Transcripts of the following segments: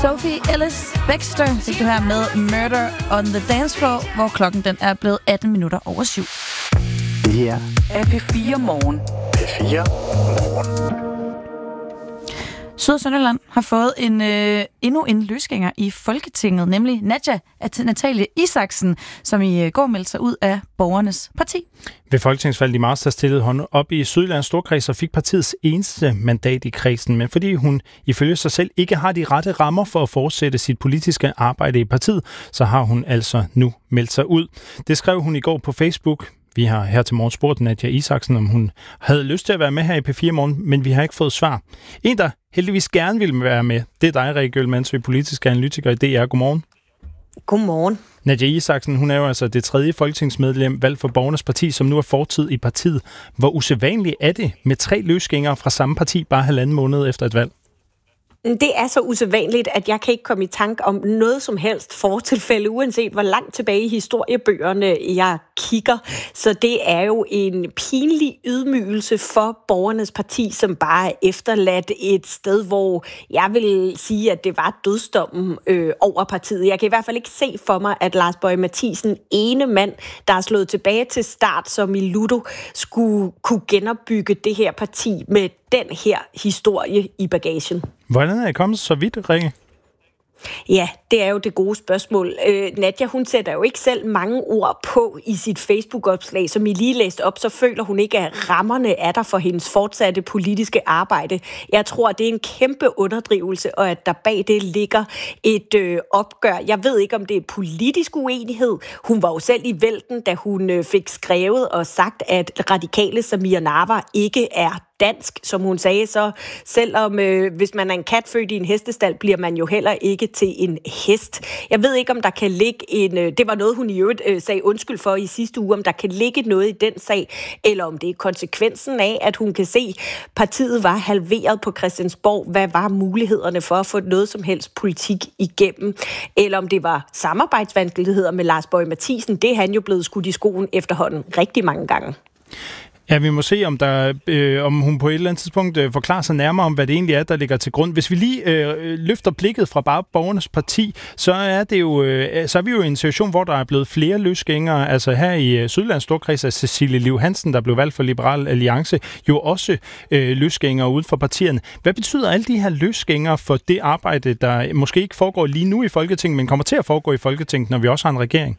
Sophie Ellis Bextor fik du her med Murder on the Dance Floor, hvor klokken den er blevet 18 minutter over 7. Det her er P4 Morgen. P4 Morgen. Syd- og Sønderjylland har fået endnu en løsgænger i Folketinget, nemlig Natalie Isaksen, som i går meldte sig ud af Borgernes Parti. Ved folketingsvalget i marts, der stillede hun op i Sydjyllands Storkreds og fik partiets eneste mandat i kredsen. Men fordi hun ifølge sig selv ikke har de rette rammer for at fortsætte sit politiske arbejde i partiet, så har hun altså nu meldt sig ud. Det skrev hun i går på Facebook. Vi har her til morgen spurgt Nadia Isaksen, om hun havde lyst til at være med her i P4 Morgen, men vi har ikke fået svar. En, der heldigvis gerne ville være med, det er dig, Rikke Ølmandsø, politisk analytiker i DR. Godmorgen. Godmorgen. Nadia Isaksen, hun er jo altså det 3. folketingsmedlem valgt for Borgernes Parti, som nu er fortid i partiet. Hvor usædvanligt er det med 3 løsgængere fra samme parti bare 1,5 måned efter et valg? Det er så usædvanligt, at jeg kan ikke komme i tanke om noget som helst fortilfælde, uanset hvor langt tilbage i historiebøgerne jeg kigger. Så det er jo en pinlig ydmygelse for Borgernes Parti, som bare er efterladt et sted, hvor jeg vil sige, at det var dødsdommen over partiet. Jeg kan i hvert fald ikke se for mig, at Lars Boje Mathiesen, ene mand, der er slået tilbage til start som i Ludo, skulle kunne genopbygge det her parti med den her historie i bagagen. Hvordan er I kommet så vidt, Rikke? Ja, det er jo det gode spørgsmål. Nadia, hun sætter jo ikke selv mange ord på i sit Facebook-opslag, som I lige læste op, så føler hun ikke, at rammerne er der for hendes fortsatte politiske arbejde. Jeg tror, at det er en kæmpe underdrivelse, og at der bag det ligger et opgør. Jeg ved ikke, om det er politisk uenighed. Hun var jo selv i vælten, da hun fik skrevet og sagt, at radikale Samir Nawa ikke er dansk, som hun sagde, så selvom hvis man er en kat født i en hestestald, bliver man jo heller ikke til en hest. Jeg ved ikke, om der kan ligge det var noget, hun i øvrigt sagde undskyld for i sidste uge, om der kan ligge noget i den sag, eller om det er konsekvensen af, at hun kan se, at partiet var halveret på Christiansborg. Hvad var mulighederne for at få noget som helst politik igennem? Eller om det var samarbejdsvanskeligheder med Lars Boje Mathiesen. Det er han jo blevet skudt i skoen efterhånden rigtig mange gange. Ja, vi må se, om hun på et eller andet tidspunkt forklarer sig nærmere om, hvad det egentlig er, der ligger til grund. Hvis vi lige løfter blikket fra bare Borgernes Parti, så er vi jo i en situation, hvor der er blevet flere løsgængere. Altså her i Sydjyllands Storkreds er Cecilie Liv Hansen, der blev valgt for Liberal Alliance, jo også løsgængere uden for partierne. Hvad betyder alle de her løsgængere for det arbejde, der måske ikke foregår lige nu i Folketinget, men kommer til at foregå i Folketinget, når vi også har en regering?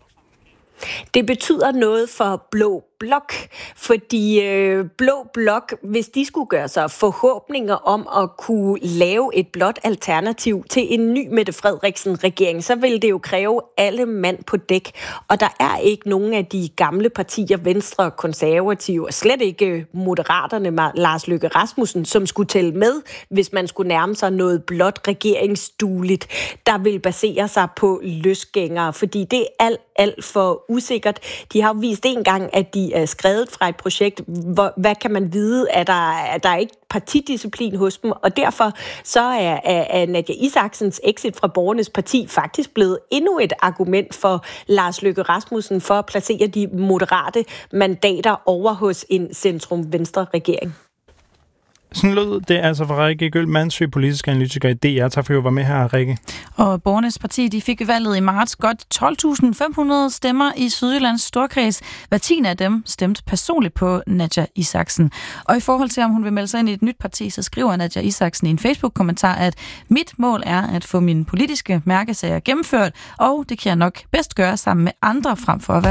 Det betyder noget for Blå Blok, fordi Blå Blok, hvis de skulle gøre sig forhåbninger om at kunne lave et blåt alternativ til en ny Mette Frederiksen-regering, så vil det jo kræve alle mand på dæk. Og der er ikke nogen af de gamle partier, Venstre, Konservative, og slet ikke Moderaterne med Lars Løkke Rasmussen, som skulle tælle med, hvis man skulle nærme sig noget blåt regeringsdueligt, der vil basere sig på løsgængere, fordi det er alt for usikkert. De har vist en gang, at de er skrevet fra et projekt. Hvad kan man vide? Er der ikke partidisciplin hos dem? Og derfor så er Nadia Isaksens exit fra Borgernes Parti faktisk blevet endnu et argument for Lars Løkke Rasmussen for at placere de moderate mandater over hos en centrum-venstre-regering. Sådan lød det altså fra Rikke Ølmandsø, politisk analytiker i DR. Tak for at være med her, Rikke. Og Borgernes Parti, de fik valget i marts godt 12.500 stemmer i Sydjyllands Storkreds. Hver 10 af dem stemte personligt på Nadia Isaksen. Og i forhold til, om hun vil melde sig ind i et nyt parti, så skriver Nadia Isaksen i en Facebook-kommentar, at mit mål er at få mine politiske mærkesager gennemført, og det kan jeg nok bedst gøre sammen med andre frem for at være